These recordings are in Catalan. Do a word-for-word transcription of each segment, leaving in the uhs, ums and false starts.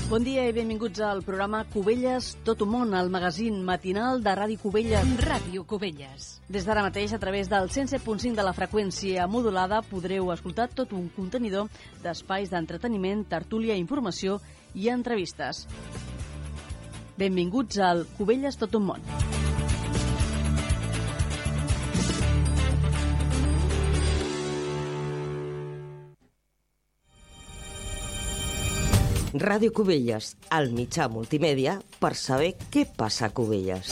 Bon dia i benvinguts al programa Cubelles Tot un món, el magazín matinal de Ràdio Cubelles. Ràdio Cubelles. Des d'ara mateix, a través del cent set punt cinc de la freqüència modulada, podreu escoltar tot un contenidor d'espais d'entreteniment, tertúlia, informació i entrevistes. Benvinguts al Cubelles Tot un món. Ràdio Cubelles, el mitjà multimèdia per saber què passa a Cubelles.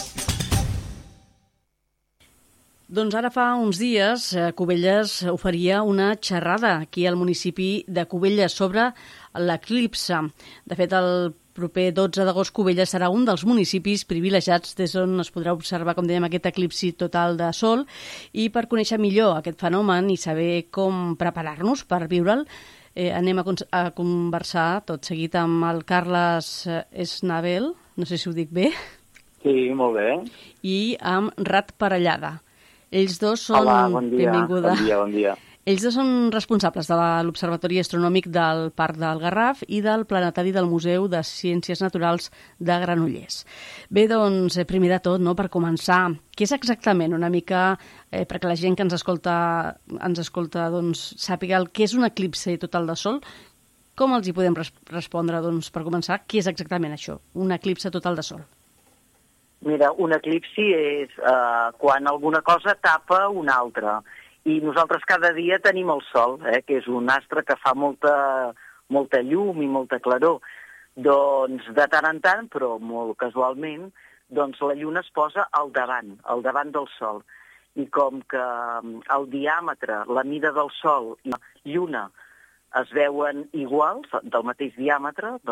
Doncs ara fa uns dies Cubelles oferia una xerrada aquí al municipi de Cubelles sobre l'eclipse. De fet, el proper dotze d'agost Cubelles serà un dels municipis privilegiats des d'on es podrà observar, com dèiem, aquest eclipsi total de sol. I per conèixer millor aquest fenomen i saber com preparar-nos per viure'l, Eh, anem a, a conversar tot seguit amb el Carles Esnavel, no sé si ho dic bé. Sí, molt bé. I amb Rat Parellada. Ells dos són... Hola, bon dia. Benvinguda. Bon dia, bon dia. Ells dos són responsables de l'Observatori Astronòmic del Parc del Garraf i del Planetari del Museu de Ciències Naturals de Granollers. Bé, doncs, primer de tot, no, per començar, què és exactament una mica, eh, perquè la gent que ens escolta, ens escolta doncs, sàpiga el que és un eclipsi total de sol, com els hi podem res respondre, doncs, per començar, què és exactament això, un eclipsi total de sol? Mira, un eclipsi és eh, quan alguna cosa tapa una altra. I nosaltres cada dia tenim el sol, eh, que és un astre que fa molta, molta llum i molta claror. Doncs de tant en tant, però molt casualment, doncs la lluna es posa al davant, al davant del sol. I com que el diàmetre, la mida del sol i la lluna es veuen iguals, del mateix diàmetre,